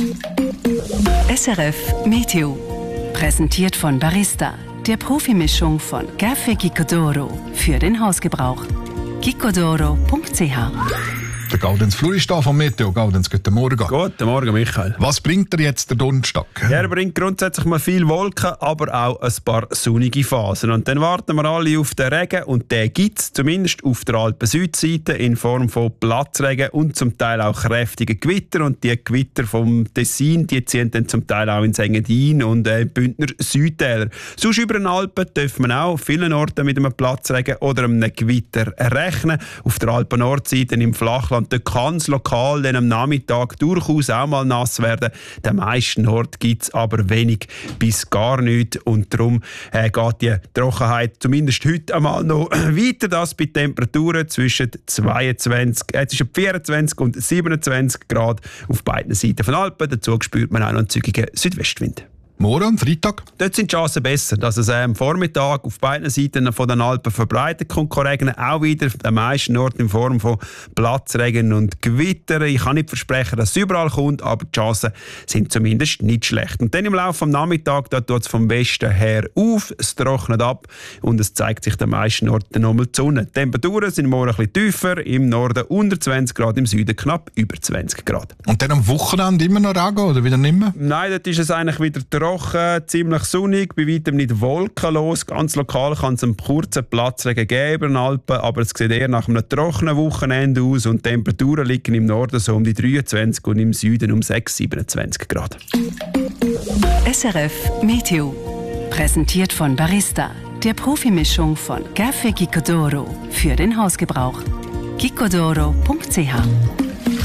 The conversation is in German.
SRF Meteo. Präsentiert von Barista, der Profimischung von Café Gicodoro für den Hausgebrauch. gicodoro.ch. Der Gaudenz Flur ist da vom Meteo. Gaudenz, guten Morgen. Guten Morgen, Michael. Was bringt dir jetzt der Donnerstag? Er bringt grundsätzlich mal viel Wolken, aber auch ein paar sonnige Phasen. Und dann warten wir alle auf den Regen und den gibt es zumindest auf der Alpen-Südseite in Form von Platzregen und zum Teil auch kräftigen Gewitter. Und die Gewitter vom Tessin, die ziehen dann zum Teil auch ins Engadin und Bündner Südtäler. Sonst über den Alpen dürfen wir auch an vielen Orten mit einem Platzregen oder einem Gewitter rechnen. Auf der Alpen-Nordseite im Flachland dort kann es lokal dann am Nachmittag durchaus auch mal nass werden. Den meisten Orten gibt es aber wenig bis gar nichts. Und darum geht die Trockenheit zumindest heute einmal noch weiter. Das bei Temperaturen zwischen 24 und 27 Grad auf beiden Seiten von Alpen. Dazu spürt man auch noch einen zügigen Südwestwind. Morgen, am Freitag? Dort sind die Chancen besser, dass es am Vormittag auf beiden Seiten von den Alpen verbreitet kommt regnen. Auch wieder an meisten Orten in Form von Platzregen und Gewitter. Ich kann nicht versprechen, dass es überall kommt, aber die Chancen sind zumindest nicht schlecht. Und dann im Laufe des Nachmittags tut es vom Westen her auf, es trocknet ab und es zeigt sich an meisten Orten nochmal die Sonne. Die Temperaturen sind morgen ein bisschen tiefer, im Norden unter 20 Grad, im Süden knapp über 20 Grad. Und dann am Wochenende immer noch Regen oder wieder nicht mehr? Nein, dort ist es eigentlich wieder trocken, ziemlich sonnig, bei weitem nicht wolkenlos. Ganz lokal kann es einen kurzen Platzregen geben über den Alpen, aber es sieht eher nach einem trockenen Wochenende aus und die Temperaturen liegen im Norden so um die 23 und im Süden um 27 Grad. SRF Meteo. Präsentiert von Barista, der Profimischung von Café Gicodoro für den Hausgebrauch. gicodoro.ch.